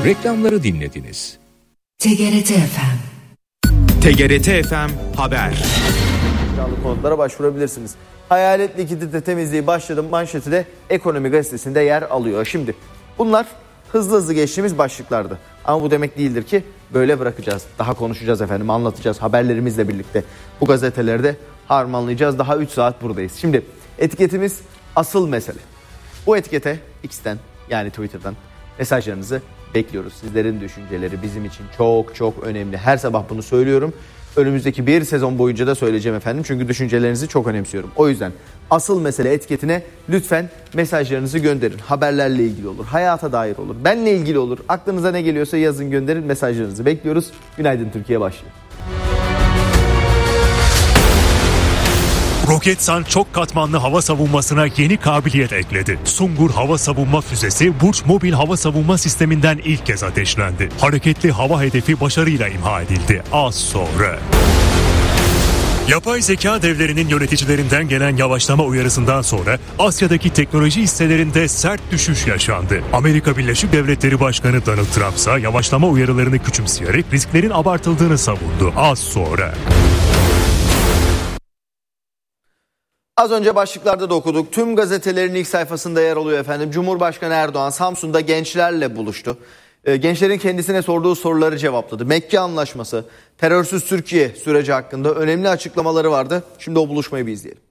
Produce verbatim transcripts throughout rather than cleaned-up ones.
Reklamları dinlediniz. T G R T F M. T G R T F M Haber. Canlı konutlara başvurabilirsiniz. Hayalet likidite temizliği başladı manşeti de Ekonomi Gazetesi'nde yer alıyor. Şimdi bunlar hızlı hızlı geçtiğimiz başlıklardı. Ama bu demek değildir ki böyle bırakacağız. Daha konuşacağız efendim, anlatacağız haberlerimizle birlikte. Bu gazetelerde harmanlayacağız. Daha üç saat buradayız. Şimdi etiketimiz asıl mesele. Bu etikete X'ten yani Twitter'dan mesajlarınızı bekliyoruz. Sizlerin düşünceleri bizim için çok çok önemli. Her sabah bunu söylüyorum. Önümüzdeki bir sezon boyunca da söyleyeceğim efendim. Çünkü düşüncelerinizi çok önemsiyorum. O yüzden asıl mesele etiketine lütfen mesajlarınızı gönderin. Haberlerle ilgili olur, hayata dair olur, benle ilgili olur. Aklınıza ne geliyorsa yazın, gönderin, mesajlarınızı bekliyoruz. Günaydın Türkiye başlıyor. Roketsan çok katmanlı hava savunmasına yeni kabiliyet ekledi. Sungur hava savunma füzesi Burç mobil hava savunma sisteminden ilk kez ateşlendi. Hareketli hava hedefi başarıyla imha edildi. Az sonra. Yapay zeka devlerinin yöneticilerinden gelen yavaşlama uyarısından sonra Asya'daki teknoloji hisselerinde sert düşüş yaşandı. Amerika Birleşik Devletleri Başkanı Donald Trump ise yavaşlama uyarılarını küçümseyerek risklerin abartıldığını savundu. Az sonra. Az önce başlıklarda da okuduk. Tüm gazetelerin ilk sayfasında yer alıyor efendim. Cumhurbaşkanı Erdoğan Samsun'da gençlerle buluştu. Gençlerin kendisine sorduğu soruları cevapladı. Mekke Anlaşması, terörsüz Türkiye süreci hakkında önemli açıklamaları vardı. Şimdi o buluşmayı bir izleyelim.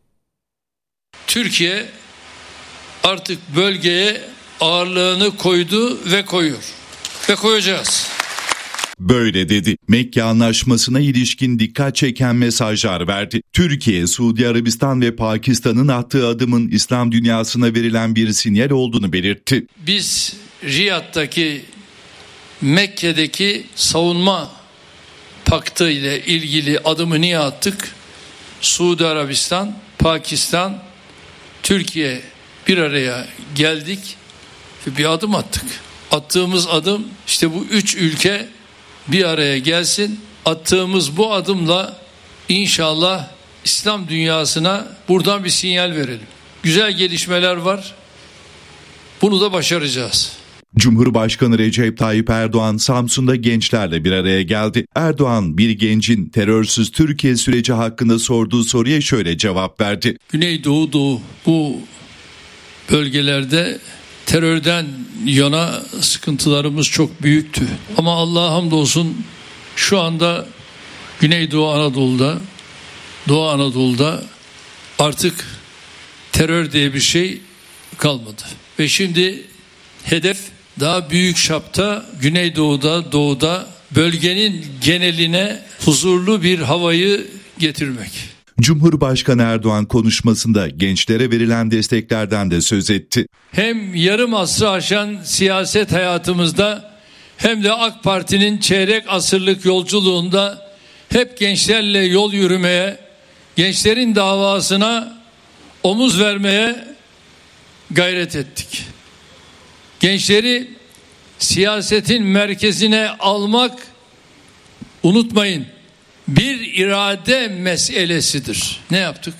Türkiye artık bölgeye ağırlığını koydu ve koyuyor. Ve koyacağız. Böyle dedi. Mekke Anlaşması'na ilişkin dikkat çeken mesajlar verdi. Türkiye, Suudi Arabistan ve Pakistan'ın attığı adımın İslam dünyasına verilen bir sinyal olduğunu belirtti. Biz Riyad'daki Mekke'deki savunma paktı ile ilgili adımı niye attık? Suudi Arabistan, Pakistan, Türkiye bir araya geldik ve bir adım attık. Attığımız adım işte bu üç ülke bir araya gelsin. Attığımız bu adımla inşallah İslam dünyasına buradan bir sinyal verelim. Güzel gelişmeler var. Bunu da başaracağız. Cumhurbaşkanı Recep Tayyip Erdoğan Samsun'da gençlerle bir araya geldi. Erdoğan bir gencin terörsüz Türkiye süreci hakkında sorduğu soruya şöyle cevap verdi. Güneydoğu, Doğu bu bölgelerde terörden yana sıkıntılarımız çok büyüktü. Ama Allah'a hamdolsun şu anda Güneydoğu Anadolu'da, Doğu Anadolu'da artık terör diye bir şey kalmadı. Ve şimdi hedef daha büyük çapta Güneydoğu'da, Doğu'da bölgenin geneline huzurlu bir havayı getirmek. Cumhurbaşkanı Erdoğan konuşmasında gençlere verilen desteklerden de söz etti. Hem yarım asrı aşan siyaset hayatımızda hem de AK Parti'nin çeyrek asırlık yolculuğunda hep gençlerle yol yürümeye, gençlerin davasına omuz vermeye gayret ettik. Gençleri siyasetin merkezine almak, unutmayın, bir irade meselesidir. Ne yaptık?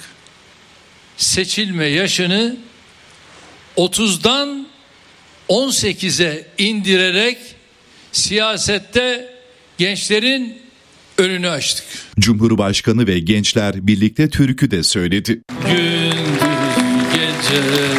Seçilme yaşını otuzdan on sekize indirerek siyasette gençlerin önünü açtık. Cumhurbaşkanı ve gençler birlikte türkü de söyledi. Gündüz gece